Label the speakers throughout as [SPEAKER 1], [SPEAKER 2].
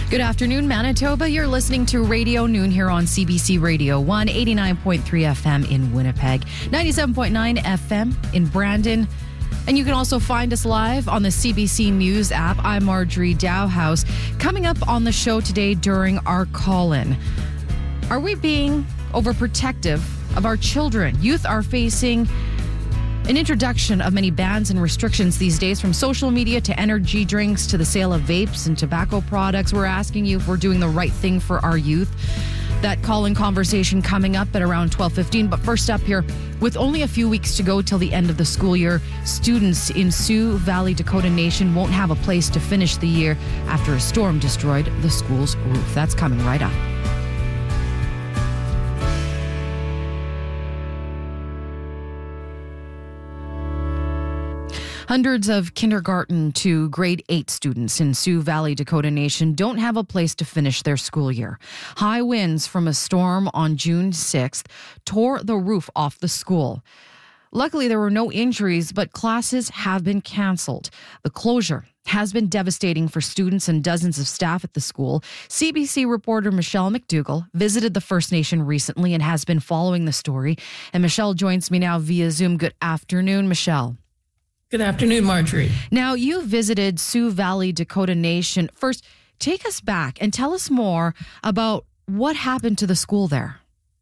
[SPEAKER 1] Good afternoon, Manitoba. You're listening to Radio Noon here on CBC Radio 1, 89.3 FM in Winnipeg, 97.9 FM in Brandon. And you can also find us live on the CBC News app. I'm Marjorie Dowhouse. Coming up on the show today during our call-in, are we being overprotective of our children? Youth are facing an introduction of many bans and restrictions these days, from social media to energy drinks to the sale of vapes and tobacco products. We're asking you if we're doing the right thing for our youth. That call-in conversation coming up at around 12:15. But first up here, with only a few weeks to go till the end of the school year, students in Sioux Valley, Dakota Nation won't have a place to finish the year after a storm destroyed the school's roof. That's coming right up. Hundreds of kindergarten to grade 8 students in Sioux Valley, Dakota Nation don't have a place to finish their school year. High winds from a storm on June 6th tore the roof off the school. Luckily, there were no injuries, but classes have been canceled. The closure has been devastating for students and dozens of staff at the school. CBC reporter Michelle McDougall visited the First Nation recently and has been following the story. And Michelle joins me now via Zoom. Good afternoon, Michelle.
[SPEAKER 2] Good afternoon, Marjorie.
[SPEAKER 1] Now, you visited Sioux Valley, Dakota Nation. First, take us back and tell us more about what happened to the school there.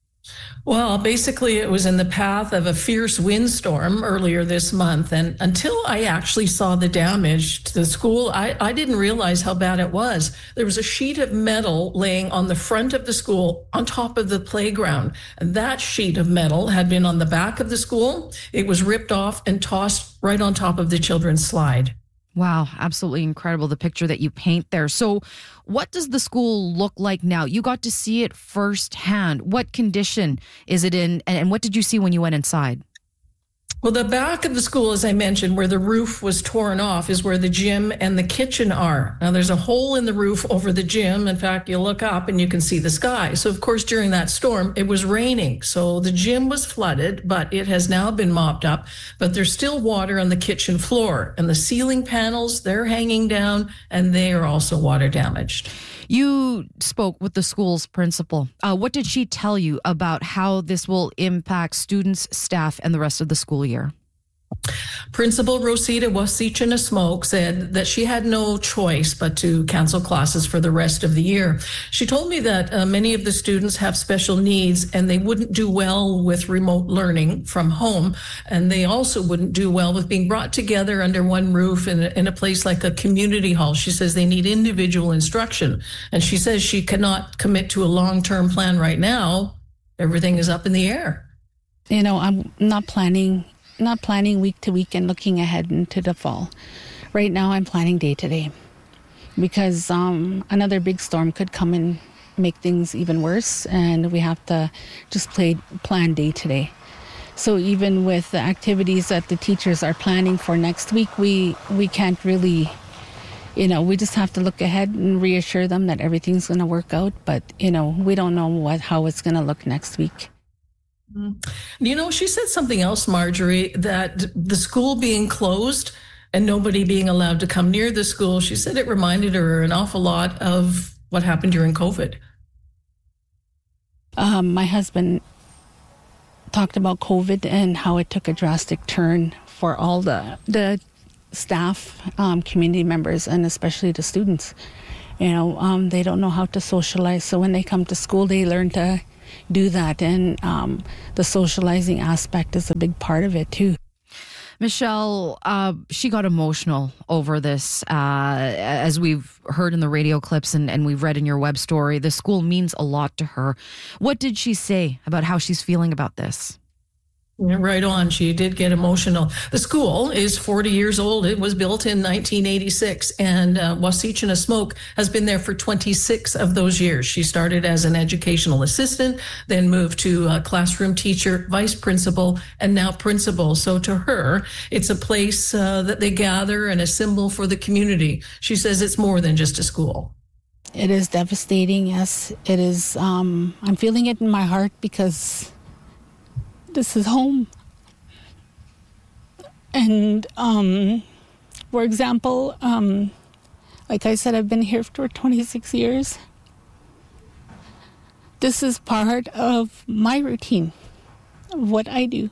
[SPEAKER 2] Well, basically, it was in the path of a fierce windstorm earlier this month. And until I actually saw the damage to the school, I didn't realize how bad it was. There was a sheet of metal laying on the front of the school on top of the playground. And that sheet of metal had been on the back of the school. It was ripped off and tossed right on top of the children's slide.
[SPEAKER 1] Wow, absolutely incredible, the picture that you paint there. So what does the school look like now? You got to see it firsthand. What condition is it in, and what did you see when you went inside?
[SPEAKER 2] Well, the back of the school, as I mentioned, where the roof was torn off, is where the gym and the kitchen are. Now, there's a hole in the roof over the gym. In fact, you look up and you can see the sky. So, of course, during that storm, it was raining. So the gym was flooded, but it has now been mopped up. But there's still water on the kitchen floor. And the ceiling panels, they're hanging down, and they are also water damaged.
[SPEAKER 1] You spoke with the school's principal. What did she tell you about how this will impact students, staff, and the rest of the school year?
[SPEAKER 2] Principal Rosita Wasichana-Smoke said that she had no choice but to cancel classes for the rest of the year. She told me that many of the students have special needs and they wouldn't do well with remote learning from home. And they also wouldn't do well with being brought together under one roof in a place like a community hall. She says they need individual instruction. And she says she cannot commit to a long-term plan right now. Everything is up in the air.
[SPEAKER 3] You know, I'm not planning week to week and looking ahead into the fall. Right now, I'm planning day to day because another big storm could come and make things even worse, and we have to just plan day to day. So even with the activities that the teachers are planning for next week, we can't really, we just have to look ahead and reassure them that everything's going to work out. But, we don't know how it's going to look next week.
[SPEAKER 2] She said something else, Marjorie, that the school being closed and nobody being allowed to come near the school, she said it reminded her an awful lot of what happened during COVID.
[SPEAKER 3] My husband talked about COVID and how it took a drastic turn for all the staff, community members, and especially the students. They don't know how to socialize. So when they come to school, they learn to do that, and the socializing aspect is a big part of it too.
[SPEAKER 1] Michelle, she got emotional over this, as we've heard in the radio clips and we've read in your web story. The school means a lot to her. What did she say about how she's feeling about this?
[SPEAKER 2] Right on. She did get emotional. The school is 40 years old. It was built in 1986, and Wasichana-Smoke has been there for 26 of those years. She started as an educational assistant, then moved to a classroom teacher, vice principal, and now principal. So to her, it's a place that they gather and a symbol for the community. She says it's more than just a school.
[SPEAKER 3] It is devastating, yes. It is. I'm feeling it in my heart because this is home. And for example, Like I said, I've been here for 26 years. This is part of my routine, of what I do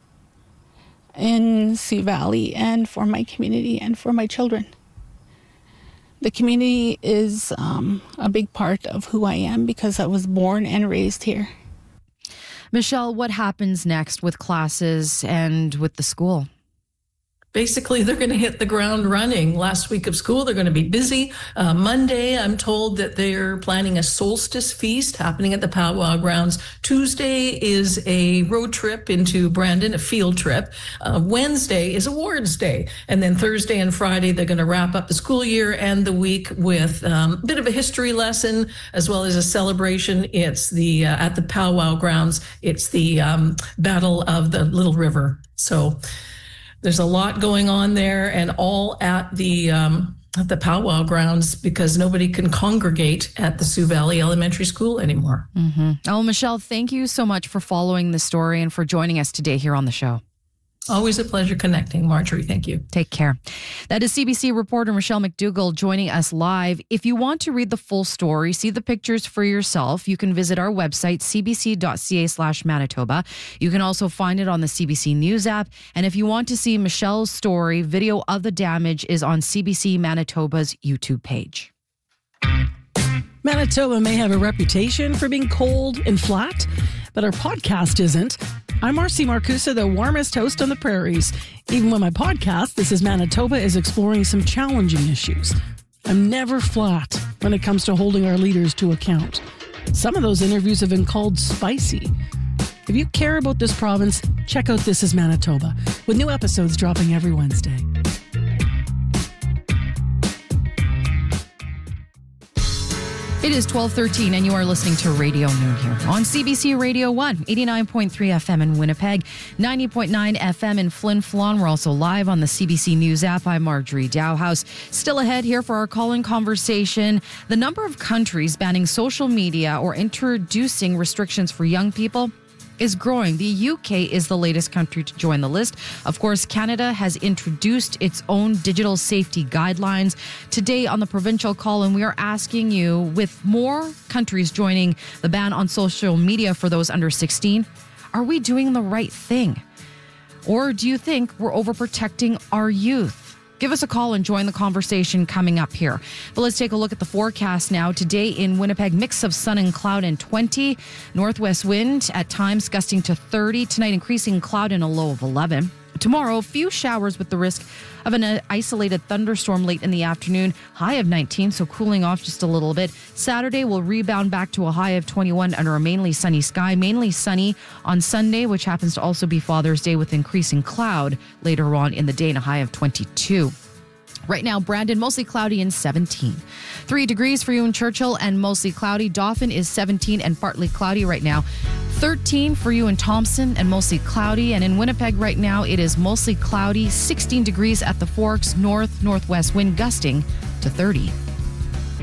[SPEAKER 3] in Sioux Valley and for my community and for my children. The community is a big part of who I am because I was born and raised here.
[SPEAKER 1] Michelle, what happens next with classes and with the school?
[SPEAKER 2] Basically, they're going to hit the ground running. Last week of school, they're going to be busy. Monday, I'm told that they're planning a solstice feast happening at the powwow grounds. Tuesday is a road trip into Brandon, a field trip. Wednesday is awards day. And then Thursday and Friday, they're going to wrap up the school year and the week with a bit of a history lesson as well as a celebration. It's the at the powwow grounds. It's the Battle of the Little River. So there's a lot going on there, and all at the powwow grounds because nobody can congregate at the Sioux Valley Elementary School anymore.
[SPEAKER 1] Mm-hmm. Oh, Michelle, thank you so much for following the story and for joining us today here on the show.
[SPEAKER 2] Always a pleasure connecting, Marjorie. Thank you.
[SPEAKER 1] Take care. That is CBC reporter Michelle McDougall joining us live. If you want to read the full story, see the pictures for yourself, you can visit our website, cbc.ca/Manitoba. You can also find it on the CBC News app. And if you want to see Michelle's story, video of the damage is on CBC Manitoba's YouTube page.
[SPEAKER 4] Manitoba may have a reputation for being cold and flat, but our podcast isn't. I'm Marcy Marcusa, the warmest host on the prairies. Even when my podcast, This is Manitoba, is exploring some challenging issues. I'm never flat when it comes to holding our leaders to account. Some of those interviews have been called spicy. If you care about this province, check out This is Manitoba, with new episodes dropping every Wednesday.
[SPEAKER 1] It is 12:13 and you are listening to Radio Noon here on CBC Radio 1, 89.3 FM in Winnipeg, 90.9 FM in Flin Flon. We're also live on the CBC News app. I'm Marjorie Dowhouse. Still ahead here for our call-in conversation. The number of countries banning social media or introducing restrictions for young people is growing. The UK is the latest country to join the list. Of course, Canada has introduced its own digital safety guidelines. Today on the provincial call-in, we are asking you, with more countries joining the ban on social media for those under 16, are we doing the right thing? Or do you think we're overprotecting our youth? Give us a call and join the conversation coming up here. But let's take a look at the forecast now. Today in Winnipeg, mix of sun and cloud and 20. Northwest wind at times gusting to 30. Tonight, increasing cloud and a low of 11. Tomorrow, a few showers with the risk of an isolated thunderstorm late in the afternoon. High of 19, so cooling off just a little bit. Saturday will rebound back to a high of 21 under a mainly sunny sky. Mainly sunny on Sunday, which happens to also be Father's Day, with increasing cloud later on in the day and a high of 22. Right now, Brandon, mostly cloudy and 17. 3 degrees for you in Churchill and mostly cloudy. Dauphin is 17 and partly cloudy right now. 13 for you in Thompson and mostly cloudy. And in Winnipeg right now, it is mostly cloudy. 16 degrees at the Forks, northwest wind gusting to 30.